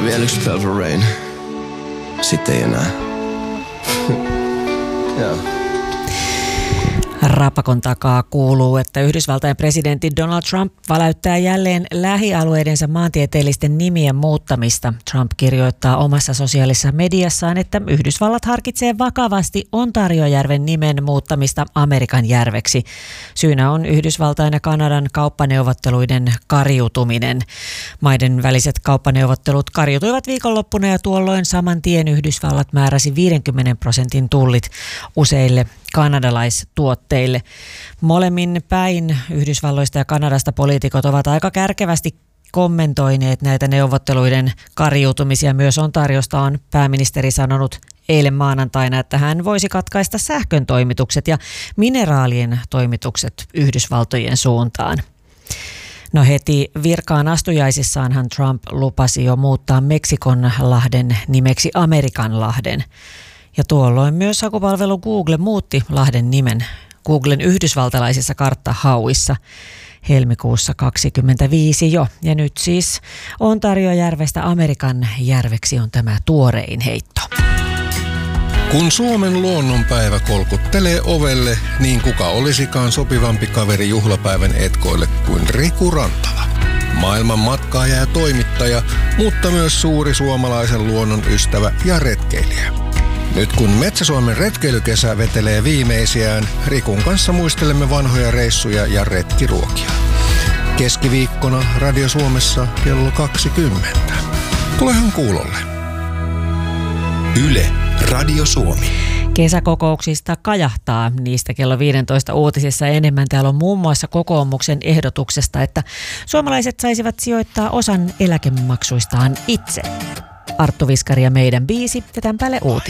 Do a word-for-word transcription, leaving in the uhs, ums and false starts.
vielä yksi Purple Rain. Sitten ei enää. Joo. Rapakon takaa kuuluu, että Yhdysvaltain presidentti Donald Trump väläyttää jälleen lähialueidensa maantieteellisten nimien muuttamista. Trump kirjoittaa omassa sosiaalisessa mediassaan, että Yhdysvallat harkitsee vakavasti Ontariojärven nimen muuttamista Amerikan järveksi. Syynä on Yhdysvaltain ja Kanadan kauppaneuvotteluiden kariutuminen. Maiden väliset kauppaneuvottelut kariutuivat viikonloppuna ja tuolloin saman tien Yhdysvallat määräsi viidenkymmenen prosentin tullit useille kanadalaistuotteille. Molemmin päin Yhdysvalloista ja Kanadasta poliitikot ovat aika kärkevästi kommentoineet näitä neuvotteluiden kariutumisia. Myös Ontariosta on pääministeri sanonut eilen maanantaina, että hän voisi katkaista sähkön toimitukset ja mineraalien toimitukset Yhdysvaltojen suuntaan. No heti virkaan astujaisissaanhan Trump lupasi jo muuttaa Meksikonlahden nimeksi Amerikanlahden. Ja tuolloin myös hakupalvelu Google muutti lahden nimen Googlen yhdysvaltalaisissa karttahauissa helmikuussa kaksikymmentäviisi jo. Ja nyt siis Ontariojärvestä Amerikan järveksi on tämä tuorein heitto. Kun Suomen luonnonpäivä kolkuttelee ovelle, niin kuka olisikaan sopivampi kaveri juhlapäivän etkoille kuin Riku Rantala. Maailman matkaaja ja toimittaja, mutta myös suuri suomalaisen luonnon ystävä ja retkeilijä. Nyt kun Metsä-Suomen retkeilykesä vetelee viimeisiään, Rikun kanssa muistelemme vanhoja reissuja ja retkiruokia. Keskiviikkona Radio Suomessa kello kaksikymmentä. Tulehan kuulolle. Yle, Radio Suomi. Kesäkokouksista kajahtaa niistä kello viisitoista uutisissa enemmän. Täällä on muun muassa kokoomuksen ehdotuksesta, että suomalaiset saisivat sijoittaa osan eläkemaksuistaan itse. Arttu Viskari ja meidän biisi ja tämän päälle uutinen.